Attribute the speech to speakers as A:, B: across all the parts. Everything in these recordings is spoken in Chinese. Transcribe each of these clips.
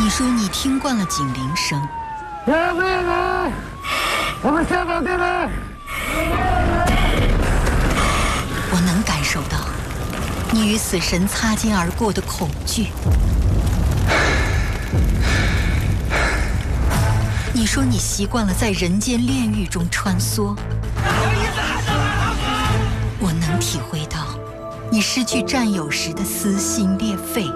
A: 你说你听惯了警铃声，
B: 我们下岗进来。
A: 我能感受到你与死神擦肩而过的恐惧。你说你习惯了在人间炼狱中穿梭，我能体会到你失去战友时的撕心裂肺。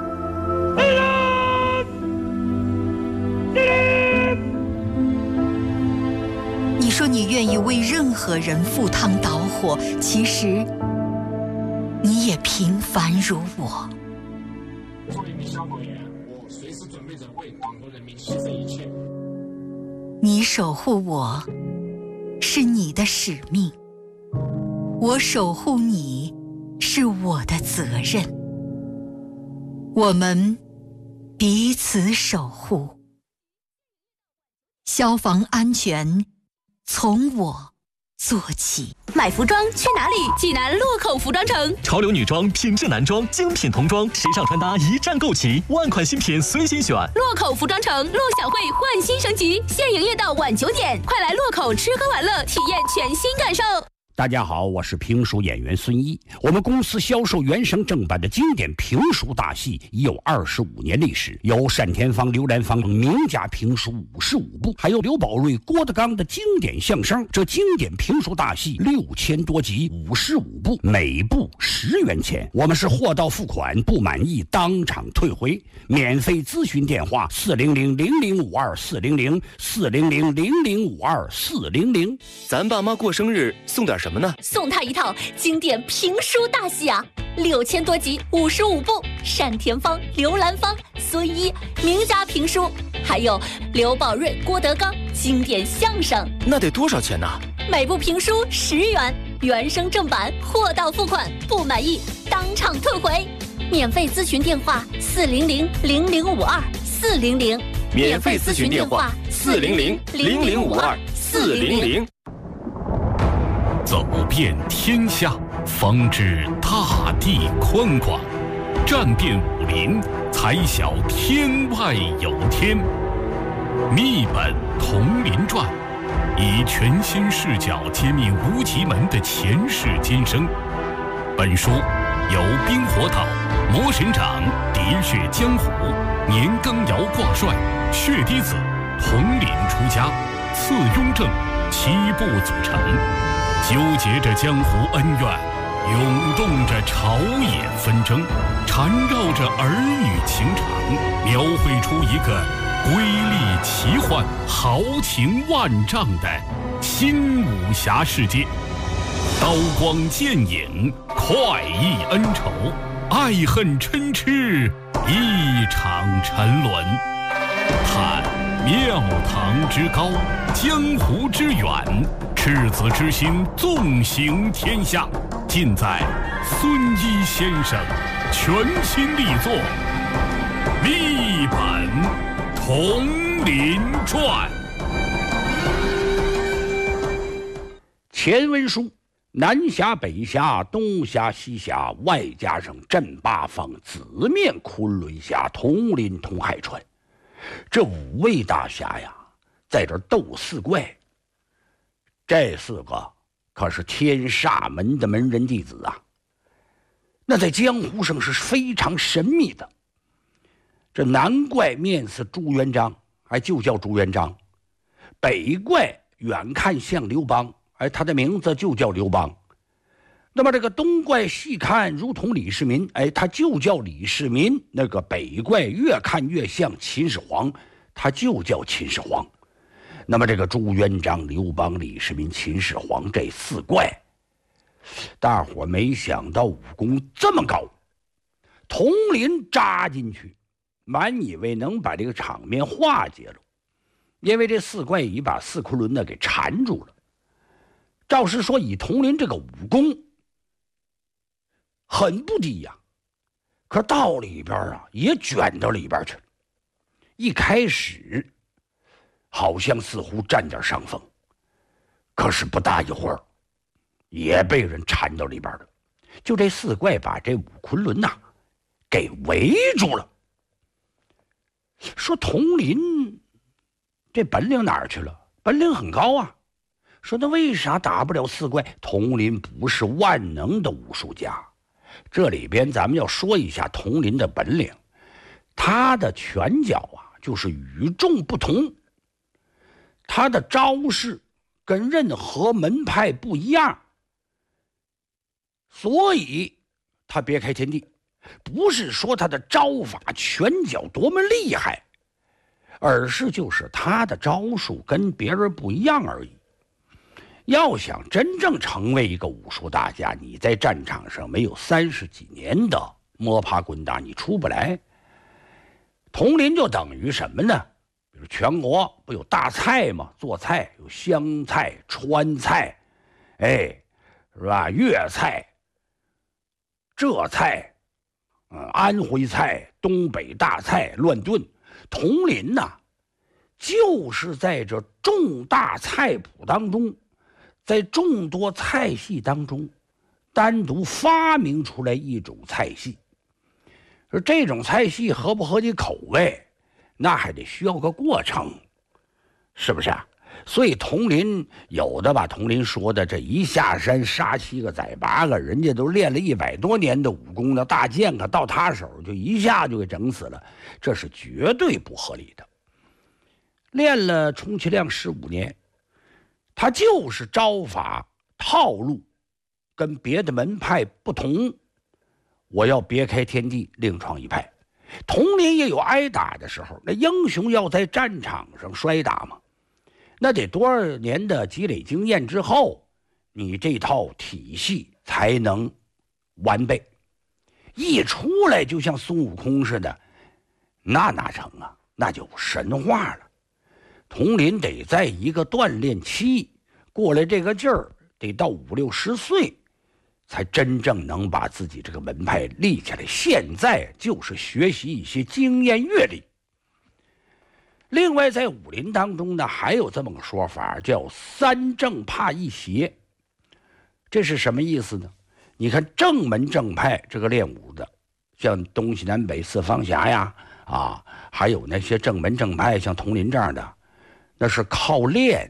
A: 你说你愿意为任何人赴汤蹈火，其实你也平凡如我。
C: 作为一名消防员，我随时准备着为党和人民牺牲一切。
A: 你守护我，是你的使命；我守护你，是我的责任。我们彼此守护，消防安全从我做起。
D: 买服装去哪里？济南洛口服装城。
E: 潮流女装、品质男装、精品童装，时尚穿搭一站购齐，万款新品随心选。
D: 洛口服装城陆小慧焕新升级，现营业到晚9点，快来洛口吃喝玩乐，体验全新感受。
F: 大家好，我是评书演员孙一。我们公司销售原声正版的经典评书大戏已有25年历史，有单田芳、刘兰芳名家评书55部，还有刘宝瑞、郭德纲的经典相声。这经典评书大戏6000多集，55部，每部10元钱。我们是货到付款，不满意当场退回。免费咨询电话400-0052-400，400-0052-400。
E: 咱爸妈过生日送点什么呢？
D: 送他一套经典评书大戏啊，6000多集，55部，单田芳、刘兰芳、孙一名家评书，还有刘宝瑞、郭德纲经典相声。
E: 那得多少钱呢？
D: 每部评书10元，原声正版，货到付款，不满意当场退回。免费咨询电话400-0052-400，
E: 免费咨询电话400-0052-400。
G: 走遍天下，方知大地宽广；战遍武林，才晓天外有天。密本同林传，以全新视角揭秘无极门的前世今生。本书由冰火岛、魔神掌、喋血江湖、年羹尧挂帅、血滴子、统领出家、次雍正7部组成，纠结着江湖恩怨，涌动着朝野纷争，缠绕着儿女情长，描绘出一个瑰丽奇幻、豪情万丈的新武侠世界。刀光剑影，快意恩仇，爱恨嗔痴，一场沉沦。探庙堂之高，江湖之远，赤子之心纵行天下，尽在孙一先生全新力作《密本同林传》。
F: 前文书：南峡、北峡、东峡、西峡，外加上镇八方，子面昆仑峡、同林同海川，这5位大侠呀，在这斗4怪。这4个可是天煞门的门人弟子啊，那在江湖上是非常神秘的。这南怪面似朱元璋，就叫朱元璋；北怪远看像刘邦，他的名字就叫刘邦。那么这个东怪细看如同李世民，他就叫李世民。那个北怪越看越像秦始皇，他就叫秦始皇。那么这个朱元璋、刘邦、李世民、秦始皇这4怪，大伙没想到武功这么高，铜林扎进去，满以为能把这个场面化解了，因为这4怪已把4昆仑呢给缠住了。照是说以铜林这个武功很不低呀，可到里边啊也卷到里边去了。一开始好像似乎占点上风，可是不大一会儿也被人缠到里边了。就这4怪把这5昆仑给围住了。 说佟林这本领哪儿去了？本领很高啊。说那为啥打不了四怪？佟林不是万能的武术家。这里边咱们要说一下佟林的本领，他的拳脚啊就是与众不同，他的招式跟任何门派不一样，所以他别开天地。不是说他的招法拳脚多么厉害，而是就是他的招数跟别人不一样而已。要想真正成为一个武术大家，你在战场上没有30几年的摸爬滚打，你出不来。佟林就等于什么呢？比如全国不有大菜吗？做菜有湘菜、川菜，是吧？粤菜、浙菜。安徽菜、东北大菜乱炖，佟林呐，就是在这众大菜谱当中，在众多菜系当中，单独发明出来一种菜系。说这种菜系合不合你口味，那还得需要个过程，是不是啊？所以佟林有的把佟林说的这一下山杀7个宰8个，人家都练了100多年的武功的大剑客，到他手就一下就给整死了，这是绝对不合理的。练了充其量15年，他就是招法套路跟别的门派不同，我要别开天地，另创一派。佟林也有挨打的时候，那英雄要在战场上摔打嘛，那得多少年的积累经验之后，你这套体系才能完备。一出来就像孙悟空似的，那哪成啊？那就神话了。佟林得在一个锻炼期过来，这个劲儿得到5、60岁，才真正能把自己这个门派立起来。现在就是学习一些经验阅历。另外，在武林当中呢，还有这么个说法，叫3正怕1邪。这是什么意思呢？你看正门正派这个练武的，像东西南北4方侠呀，还有那些正门正派，像佟林这样的，那是靠练。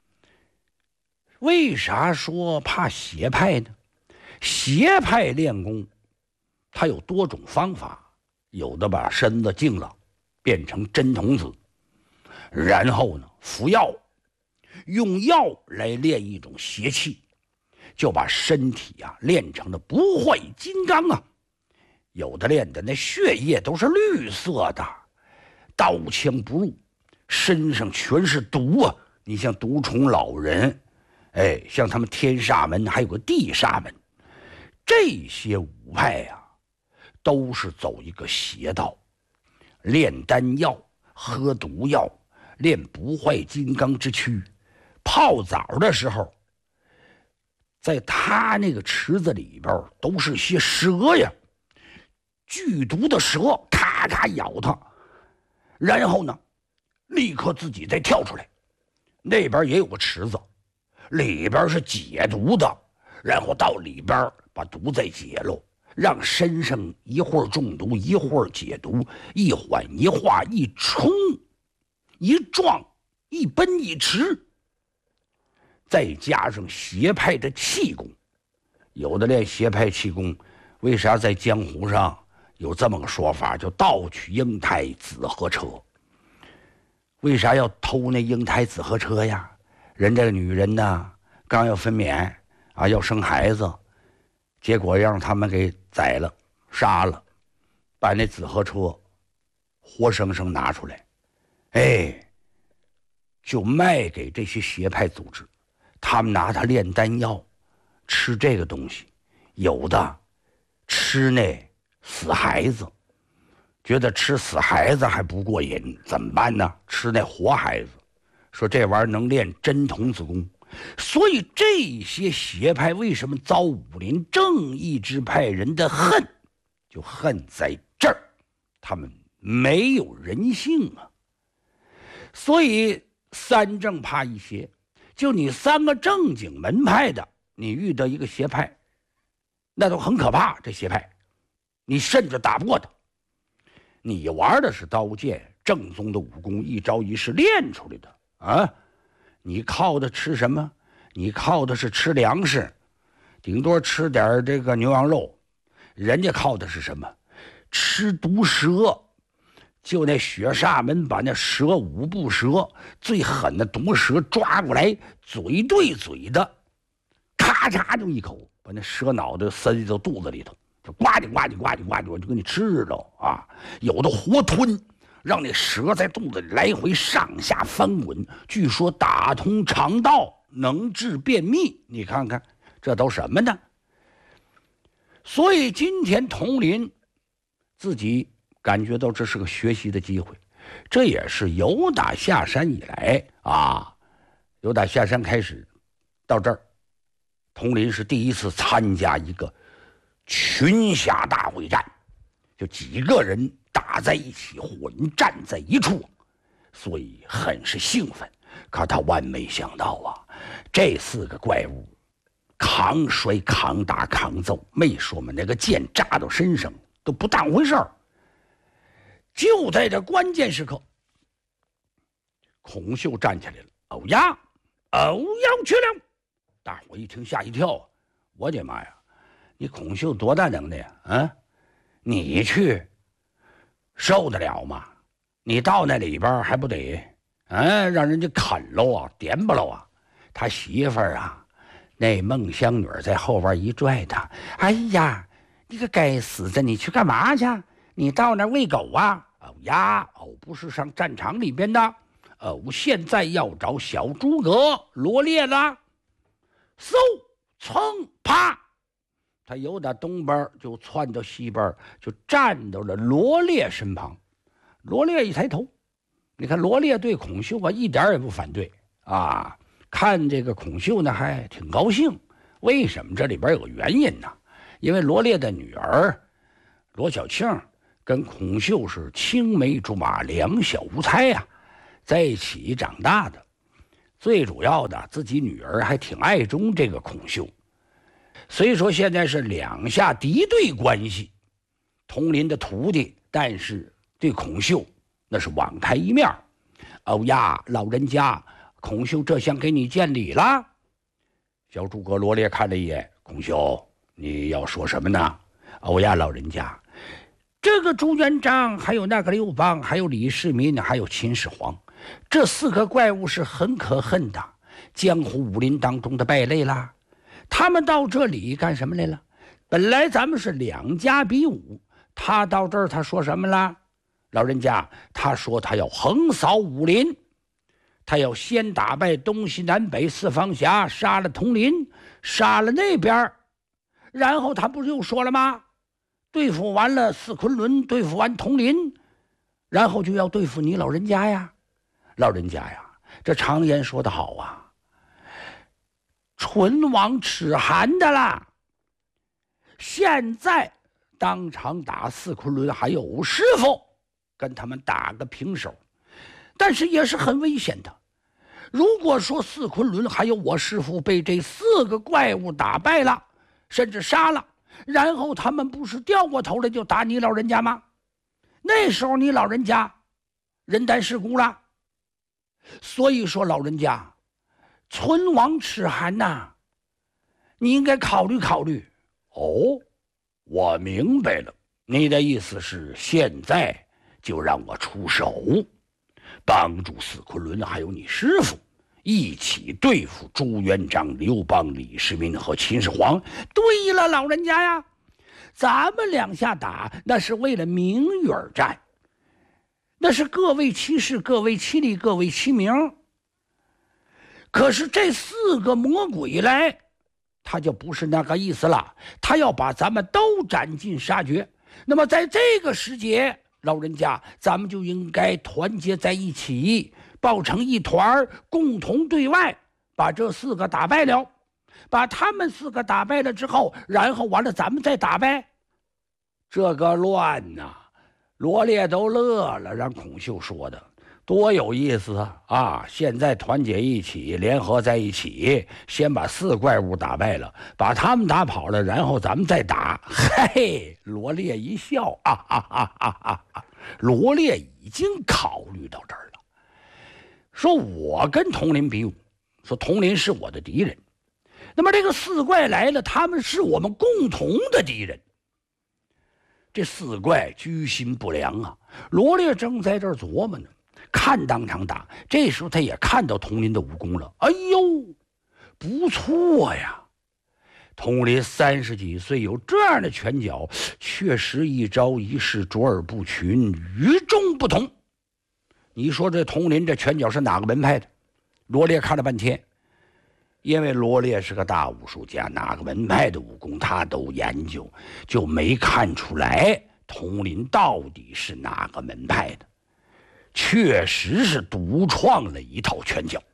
F: 为啥说怕邪派呢？邪派练功，它有多种方法，有的把身子净了，变成真童子。然后呢，服药，用药来练一种邪气，就把身体练成了不坏金刚啊。有的练的那血液都是绿色的，刀枪不入，身上全是毒啊。你像毒虫老人，像他们天煞门还有个地煞门，这些武派都是走一个邪道，炼丹药，喝毒药，练不坏金刚之躯。泡澡的时候，在他那个池子里边都是些蛇呀，剧毒的蛇，咔咔咬他，然后呢，立刻自己再跳出来。那边也有个池子，里边是解毒的，然后到里边把毒再解了，让身上一会儿中毒，一会儿解毒，一缓一化，一冲一撞，一奔一驰，再加上邪派的气功。有的练邪派气功，为啥在江湖上有这么个说法，叫盗取英台紫河车？为啥要偷那英台紫河车呀？人这个女人呢，刚要分娩要生孩子，结果让他们给宰了杀了，把那紫河车活生生拿出来，就卖给这些邪派组织。他们拿它炼丹药，吃这个东西，有的吃那死孩子，觉得吃死孩子还不过瘾，怎么办呢？吃那活孩子，说这玩意儿能练真童子功。所以这些邪派为什么遭武林正义之派人的恨，就恨在这儿，他们没有人性啊。所以3正怕1邪，就你3个正经门派的，你遇到一个邪派，那都很可怕。这邪派你甚至打不过他，你玩的是刀剑， 正宗的武功一招一式练出来的啊！你靠的吃什么？你靠的是吃粮食，顶多吃点这个牛羊肉。人家靠的是什么？吃毒蛇。就那雪煞门把那蛇五步蛇最狠的毒蛇抓过来，嘴对嘴的，咔嚓就一口把那蛇脑袋塞到肚子里头，就呱唧呱唧呱唧呱唧，我就给你吃了啊！有的活吞，让那蛇在肚子里来回上下翻滚，据说打通肠道，能治便秘。你看看这都什么呢？所以今天佟林自己感觉到这是个学习的机会，这也是由打下山以来啊，由打下山开始到这儿，佟林是第一次参加一个群侠大会战，就几个人打在一起，混战在一处，所以很是兴奋。可他万没想到啊，这4个怪物扛摔、扛打、扛揍，没说嘛，那个剑扎到身上都不当回事儿。就在这关键时刻，孔秀站起来了，欧阳，去了！大伙一听吓一跳啊！我的妈呀，你孔秀多大能耐呀？啊，你去受得了吗？你到那里边还不得让人家啃喽啊，点不喽啊？他媳妇儿啊，那孟香女在后边一拽他，哎呀，你个该死的，你去干嘛去？你到那儿喂狗啊？偶不是上战场里边的，我现在要找小诸葛罗列了。嗖，噌，啪，他由打东边就窜到西边，就站到了罗列身旁。罗列一抬头，你看罗列对孔秀啊一点也不反对啊，看这个孔秀呢还挺高兴。为什么？这里边有个原因呢？因为罗列的女儿罗小庆跟孔秀是青梅竹马、两小无猜呀，在一起长大的。最主要的，自己女儿还挺爱中这个孔秀，虽说现在是两下敌对关系，佟林的徒弟，但是对孔秀那是网开一面。欧呀，老人家，孔秀这厢给你见礼了。小诸葛罗列看了一眼孔秀，你要说什么呢？欧呀，老人家，这个朱元璋，还有那个刘邦，还有李世民，还有秦始皇，这4个怪物是很可恨的，江湖武林当中的败类啦。他们到这里干什么来了？本来咱们是2家比武，他到这儿他说什么了？老人家，他说他要横扫武林，他要先打败东西南北4方侠，杀了佟林，杀了那边，然后他不是又说了吗？对付完了4昆仑，对付完佟林，然后就要对付你老人家呀。老人家呀，这常言说得好啊，唇亡齿寒的啦。现在当场打4昆仑，还有我师傅跟他们打个平手，但是也是很危险的。如果说4昆仑还有我师傅被这4个怪物打败了，甚至杀了，然后他们不是掉过头来就打你老人家吗？那时候你老人家人单势孤了。所以说老人家唇亡齿寒呐，你应该考虑考虑。哦，我明白了，你的意思是现在就让我出手，帮助4昆仑还有你师傅一起对付朱元璋、刘邦、李世民和秦始皇。对了，老人家呀，咱们2下打那是为了名誉而战，那是各为其事，各为其利，各为其名。可是这4个魔鬼来，他就不是那个意思了，他要把咱们都斩尽杀绝。那么在这个时节，老人家，咱们就应该团结在一起，抱成一团，共同对外，把这4个打败了。把他们4个打败了之后，然后完了咱们再打败。这个乱呐，罗列都乐了，让孔秀说的多有意思啊！现在团结一起，联合在一起，先把4怪物打败了，把他们打跑了，然后咱们再打。嘿，罗列一笑，罗列已经考虑到这儿了，说我跟统领比武，说统领是我的敌人，那么这个4怪来了，他们是我们共同的敌人。这4怪居心不良啊！罗列正在这儿琢磨呢。看当场打，这时候他也看到统领的武功了。哎呦，不错呀！统领30几岁，有这样的拳脚，确实一招一式卓尔不群，与众不同。你说这统领这拳脚是哪个门派的？罗列看了半天，因为罗列是个大武术家，哪个门派的武功他都研究，就没看出来统领到底是哪个门派的。确实是独创了一套拳脚。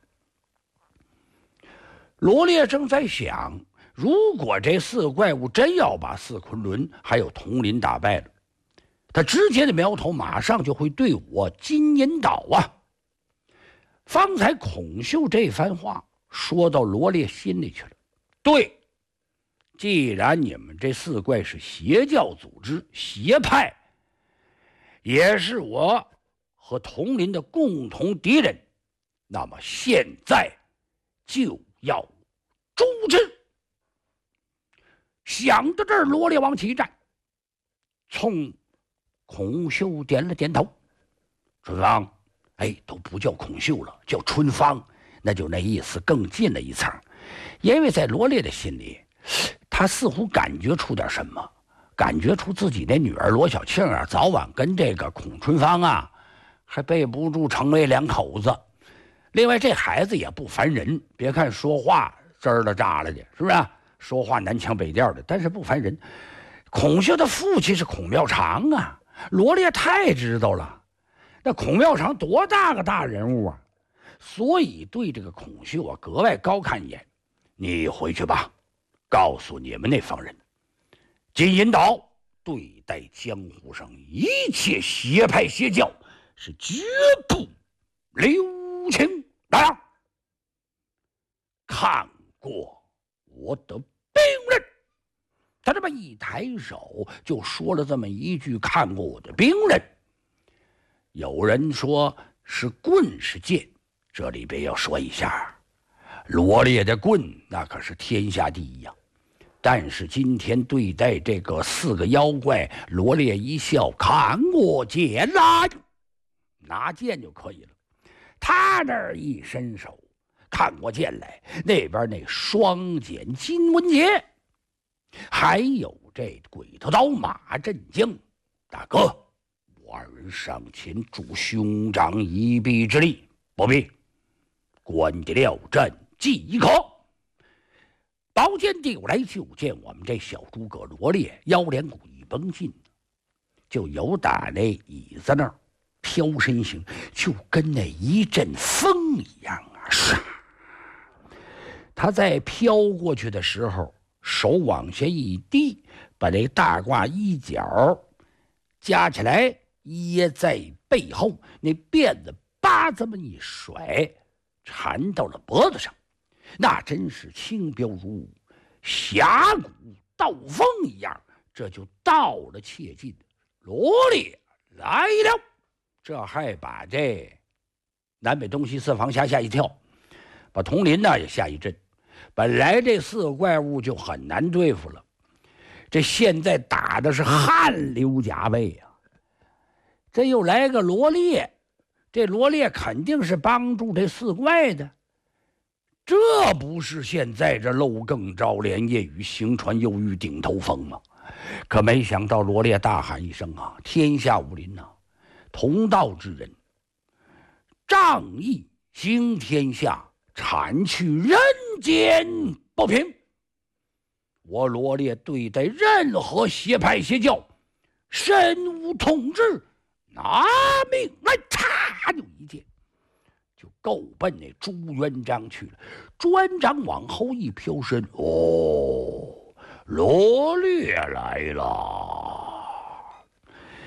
F: 罗列正在想，如果这4怪物真要把4昆仑还有统领打败了，他直接的苗头马上就会对我金银岛啊！方才孔秀这番话说到罗列心里去了。对，既然你们这4怪是邪教组织、邪派，也是我和统领的共同敌人，那么现在就要诛之。想到这儿，罗列往起站，冲孔秀点了点头。春芳，哎，都不叫孔秀了，叫春芳，那就那意思更近了一层。因为在罗列的心里，他似乎感觉出点什么，感觉出自己的女儿罗小庆啊，早晚跟这个孔春芳啊还背不住成为2口子。另外这孩子也不烦人，别看说话滋儿了扎了的，是不是说话南腔北调的，但是不烦人。孔秀的父亲是孔妙长啊，罗列太知道了，那孔妙长多大个大人物啊，所以对这个孔秀啊格外高看一眼。你回去吧，告诉你们那帮人，金银岛对待江湖上一切邪派邪教是绝不留情。来啊，看过我的兵刃！他这么一抬手就说了这么一句，看过我的兵刃。有人说是棍是剑，这里边要说一下，罗列的棍那可是天下第一呀。但是今天对待这个4个妖怪，罗列一笑，看我剑来，拿剑就可以了。他那儿一伸手，看过剑来，那边那双剑金文杰，还有这鬼头刀马振江，大哥，我2人上前助兄长一臂之力，不必，关得了阵即可。宝剑递过来，就见我们这小诸葛罗列腰连骨一绷劲，就由打那椅子那儿飘身形，就跟那一阵风一样啊！唰，他在飘过去的时候，手往下一低，把这大褂衣角夹起来掖在背后，那辫子叭这么一甩，缠到了脖子上，那真是轻飘如峡谷刀锋一样。这就到了切近，罗列来了。这还把这南北东西4方吓一跳，把统领呢也吓一震。本来这4个怪物就很难对付了，这现在打的是汗流浃背啊！这又来个罗列，这罗列肯定是帮助这4怪的，这不是现在这漏更招连夜雨，行船又遇顶头风吗？可没想到罗列大喊一声啊，天下武林啊，同道之人，仗义兴天下，铲去人间不平。我罗列对待任何邪派邪教，身无统治，拿命来！嚓，就一剑就够奔那朱元璋去了。朱元璋往后一飘身，哦，罗列来了。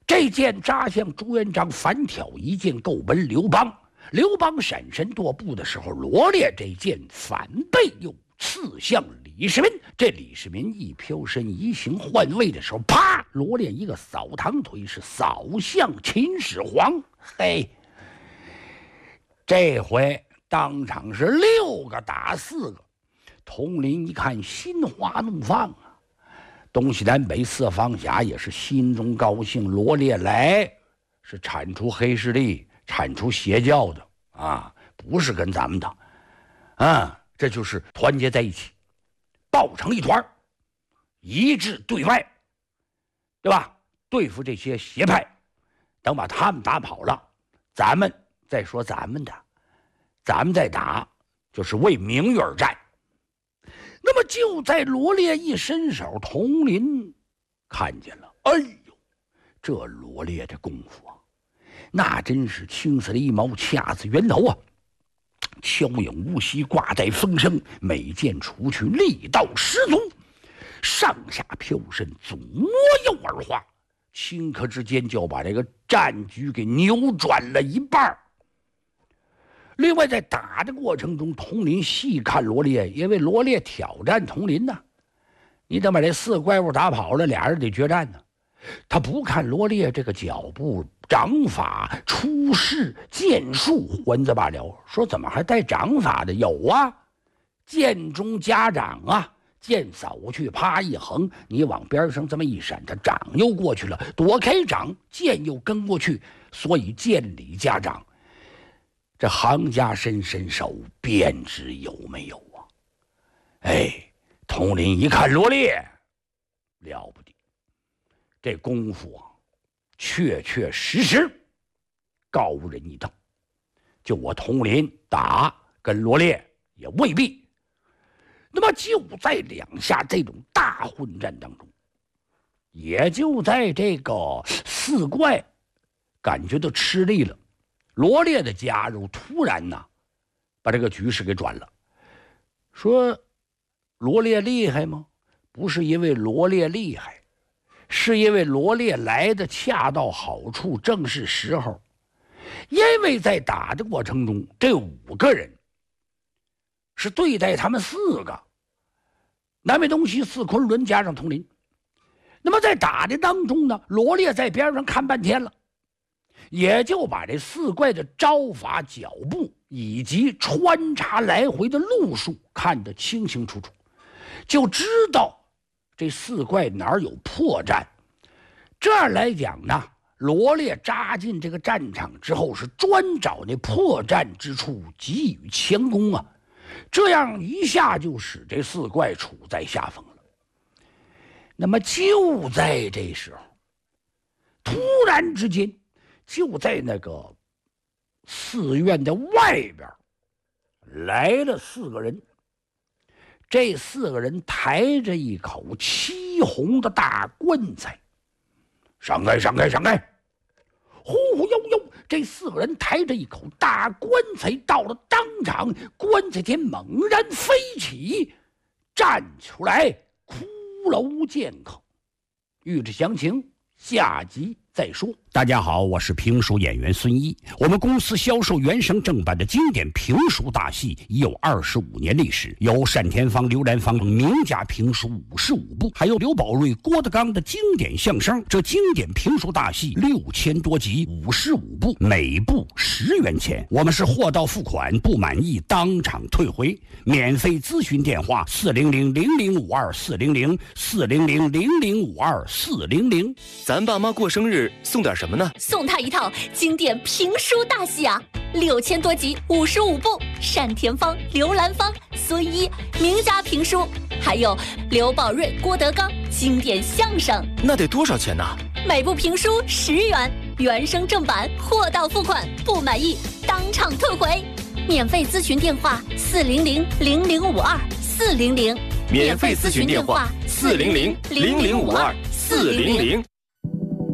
F: 这箭扎向朱元璋，反挑一箭够奔刘邦。刘邦闪身踱步的时候，罗烈这箭反背又刺向李世民。这李世民一飘身移形换位的时候，啪！罗烈一个扫堂腿是扫向秦始皇。嘿，这回当场是6个打4个。统领一看，心花怒放啊！东西南北4方甲也是心中高兴。罗烈来是铲除黑势力、铲除邪教的啊，不是跟咱们的啊，这就是团结在一起，抱成一团，一致对外，对吧？对付这些邪派，等把他们打跑了，咱们再说咱们的，咱们再打，就是为名誉而战。那么就在罗烈一伸手，统领看见了，哎呦，这罗烈这功夫啊，那真是青丝狸毛掐自源头啊，锹影无息，挂带风声，每剑出去力道十足，上下飘身，左右而化，顷刻之间就把这个战局给扭转了一半。另外，在打的过程中，统领细看罗烈，因为罗烈挑战统领呢，你得把这4个怪物打跑了，俩人得决战呢。他不看罗烈这个脚步、掌法、出世、剑术，混子罢了，说怎么还带掌法的？有啊，剑中加掌啊，剑扫过去，啪一横，你往边上这么一闪，他掌又过去了，躲开掌，剑又跟过去，所以剑里加掌。这行家伸手，便知有没有啊？哎，统领一看罗烈，了不得，这功夫啊，确确实实高人一等。就我统领打跟罗烈也未必。那么就在两下这种大混战当中，也就在这个4怪感觉到吃力了，罗烈的加入突然呢，把这个局势给转了。说罗烈厉害吗？不是因为罗烈厉害，是因为罗烈来的恰到好处，正是时候。因为在打的过程中，这5个人是对待他们4个，南北东西4昆仑加上统领。那么在打的当中呢，罗烈在边上看半天了，也就把这4怪的招法、脚步以及穿插来回的路数看得清清楚楚，就知道这4怪哪儿有破绽。这样来讲呢，罗烈扎进这个战场之后，是专找那破绽之处给予强攻啊，这样一下就使这4怪处在下风了。那么就在这时候，突然之间，就在那个寺院的外边来了4个人。这4个人抬着一口漆红的大棺材，闪开闪开闪开，呼呼悠悠，这4个人抬着一口大棺材到了当场，棺材前猛然飞起，站出来骷髅剑客。欲知详情，下集再说。大家好，我是评书演员孙一。我们公司销售原声正版的经典评书大戏已有25年历史，有单田芳、刘兰芳名家评书55部，还有刘宝瑞、郭德纲的经典相声。这经典评书大戏6000多集，55部，每部10元钱。我们是货到付款，不满意当场退回。免费咨询电话400-0052-400-400-0052-400。
H: 咱爸妈过生日送点什么呢？
D: 送他一套经典评书大戏啊，6000多集，55部，单田芳、刘兰芳、孙一名家评书，还有刘宝瑞、郭德纲经典相声。
H: 那得多少钱呢？
D: 每部评书10元，原声正版，货到付款，不满意当场退回。免费咨询电话400-0052-400。
H: 免费咨询电话400-0052-400。